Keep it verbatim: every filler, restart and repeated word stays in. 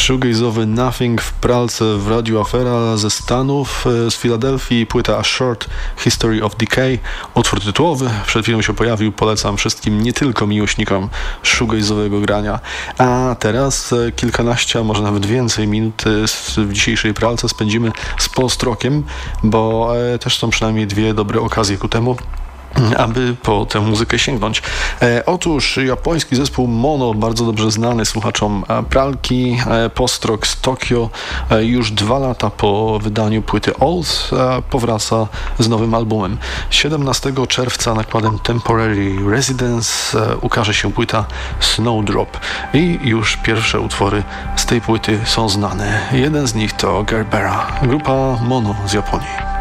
shoegaze'owy Nothing w pralce w Radiu Afera ze Stanów, z Filadelfii, płyta A Short History of Decay, utwór tytułowy, przed chwilą się pojawił, polecam wszystkim, nie tylko miłośnikom shoegaze'owego grania. A teraz kilkanaście, a może nawet więcej minut w dzisiejszej pralce spędzimy z post-rockiem, bo też są przynajmniej dwie dobre okazje ku temu, aby po tę muzykę sięgnąć. E, otóż japoński zespół Mono, bardzo dobrze znany słuchaczom pralki, e, post-rock z Tokio, e, już dwa lata po wydaniu płyty Oath e, powraca z nowym albumem. siedemnastego czerwca nakładem Temporary Residence e, ukaże się płyta Snowdrop i już pierwsze utwory z tej płyty są znane. Jeden z nich to Gerbera, grupa Mono z Japonii.